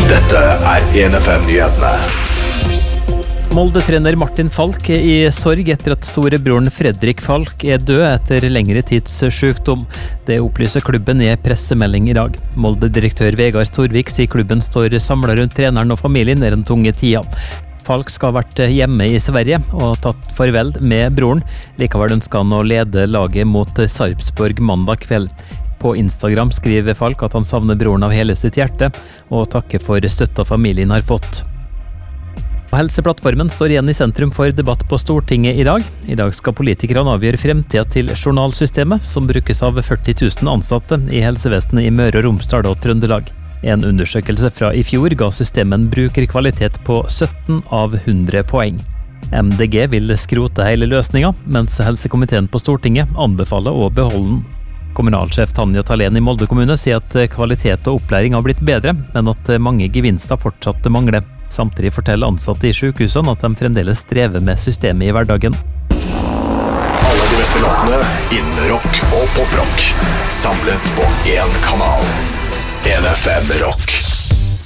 Dette 1FM-nyhetene. Molde-trener Martin Falk er i sorg etter at storebroren Fredrik Falk er død etter lengre tids sykdom. Det opplyser klubben i en pressemelding i dag. Molde-direktør Vegard Storvik sier klubben står samlet rundt treneren og familien i den tunge tida. Falk skal ha vært hjemme i Sverige og tatt farvel med broren. Likevel ønsker han å lede laget mot Sarpsborg mandag kveld. På Instagram skriver Falk at han savner broren av hele sitt hjerte, og takker for støtta familien har fått. Helseplattformen står igjen i sentrum for debatt på Stortinget i dag. I dag skal politikerne avgjøre fremtida til journalsystemet, som brukes av 40 000 ansatte i helsevesenet i Møre og Romsdal og Trøndelag. En undersøkelse fra i fjor ga systemet en brukerkvalitet på 17 av 100 poeng. MDG vil skrote hele løsninga, mens helsekomiteen på Stortinget anbefaler å beholde den. Kommunalsjef Tanja Thalén i Molde kommune sier at kvalitet og opplæring har blitt bedre, men at mange gevinster fortsatt mangler. Samtidig forteller ansatte i sykehusene at de fremdeles strever med systemet i hverdagen. Alle de beste låtene innen rock og poprock, samlet på én kanal. 1FM Rock.